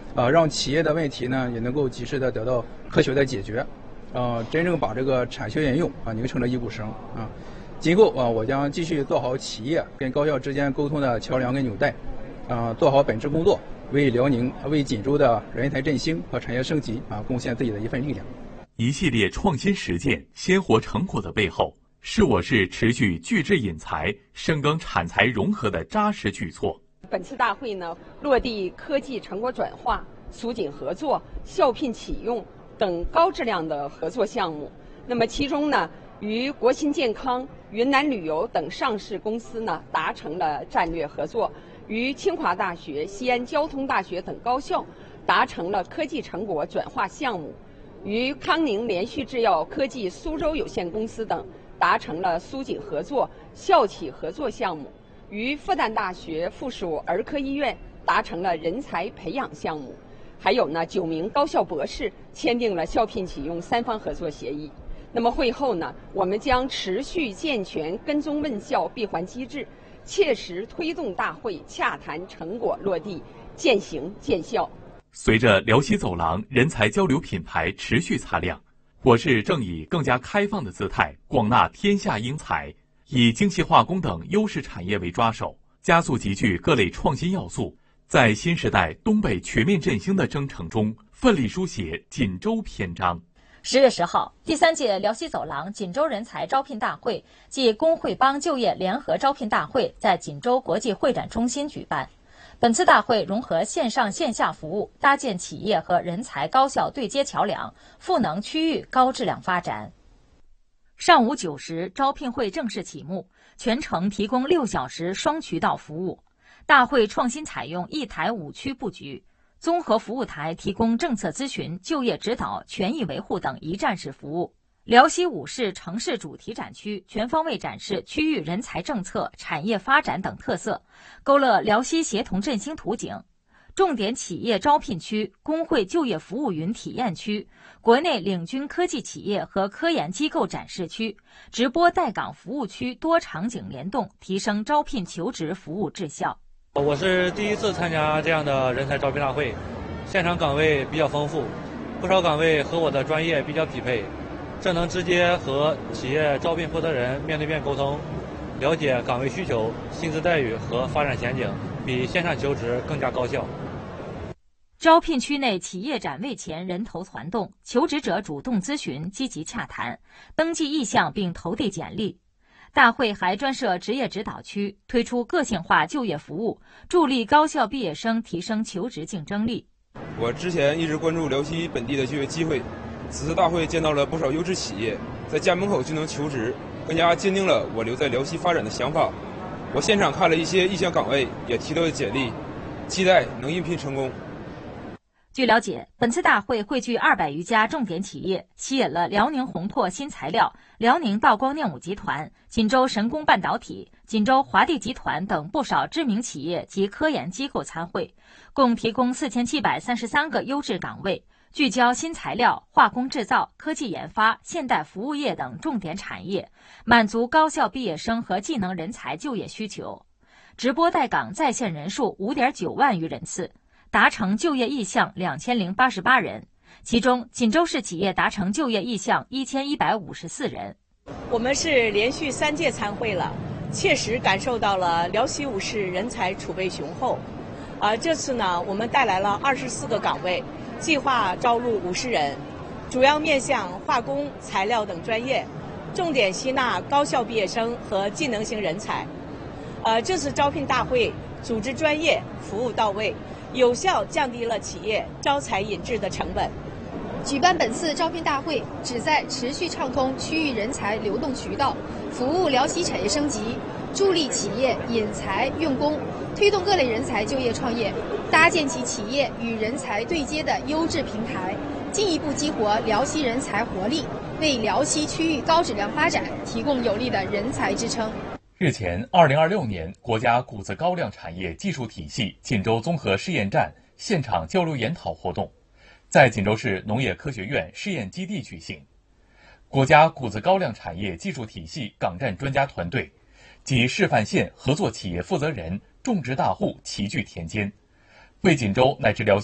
让企业的问题呢也能够及时的得到科学的解决，真正把这个产学研用拧成了一股绳啊。今后我将继续做好企业跟高校之间沟通的桥梁跟纽带，做好本职工作，为辽宁、为锦州的人才振兴和产业升级贡献自己的一份力量。 一系列创新实践、鲜活成果的背后，是我市持续聚智引才、深耕产财融合的扎实举措。 本次大会呢，落地科技成果转化、苏锦合作、校聘启用等高质量的合作项目。那么其中呢，与国新健康、云南旅游等上市公司呢达成了战略合作，与清华大学、西安交通大学等高校达成了科技成果转化项目，与康宁连续制药科技苏州有限公司等达成了苏锦合作、校企合作项目，与复旦大学附属儿科医院达成了人才培养项目，还有呢9名高校博士签订了校聘启用3方合作协议。那么会后呢，我们将持续健全跟踪问校闭环机制，切实推动大会洽谈成果落地，见行见效。 随着辽西走廊人才交流品牌持续擦亮，我市正以更加开放的姿态广纳天下英才，以精细化工等优势产业为抓手，加速集聚各类创新要素，在新时代东北全面振兴的征程中，奋力书写锦州篇章。 10月10号，第3届辽西走廊锦州人才招聘大会暨工会帮就业联合招聘大会在锦州国际会展中心举办。本次大会融合线上线下服务，搭建企业和人才高校对接桥梁，赋能区域高质量发展。上午9时，招聘会正式启幕，全程提供6小时双渠道服务。大会创新采用1台5区布局，综合服务台提供政策咨询、就业指导、权益维护等一站式服务。辽西5市城市主题展区全方位展示区域人才政策、产业发展等特色，勾勒辽西协同振兴图景。重点企业招聘区、工会就业服务云体验区、国内领军科技企业和科研机构展示区、直播带岗服务区多场景联动，提升招聘求职服务质效。 我是第一次参加这样的人才招聘大会，现场岗位比较丰富，不少岗位和我的专业比较匹配，这能直接和企业招聘负责人面对面沟通，了解岗位需求、薪资待遇和发展前景，比线上求职更加高效。 招聘区内企业展位前人头攒动，求职者主动咨询，积极洽谈，登记意向并投递简历。大会还专设职业指导区，推出个性化就业服务，助力高校毕业生提升求职竞争力。 我之前一直关注辽西本地的就业机会，此次大会见到了不少优质企业，在家门口就能求职，更加坚定了我留在辽西发展的想法。我现场看了一些意向岗位，也提到了简历，期待能应聘成功。 据了解，本次大会汇聚200余家重点企业，吸引了辽宁宏拓新材料、辽宁道光电武集团、锦州神工半导体、锦州华帝集团等不少知名企业及科研机构参会，共提供4733个优质岗位，聚焦新材料、化工制造、科技研发、现代服务业等重点产业，满足高校毕业生和技能人才就业需求。直播带岗在线人数5.9万余人次，达成就业意向2088人，其中锦州市企业达成就业意向1154人。 我们是连续3届参会了，切实感受到了辽西5市人才储备雄厚。这次呢，我们带来了24个岗位，计划招录50人，主要面向化工、材料等专业，重点吸纳高校毕业生和技能型人才。这次招聘大会组织专业，服务到位，有效降低了企业招才引智的成本。 举办本次招聘大会，旨在持续畅通区域人才流动渠道，服务辽西产业升级，助力企业引才用工，推动各类人才就业创业，搭建起企业与人才对接的优质平台，进一步激活辽西人才活力，为辽西区域高质量发展提供有力的人才支撑。 日前，2026年国家谷子高粱产业技术体系锦州综合试验站现场交流研讨活动在锦州市农业科学院试验基地举行。国家谷子高粱产业技术体系岗站专家团队及示范县合作企业负责人、种植大户齐聚田间，为锦州乃至辽西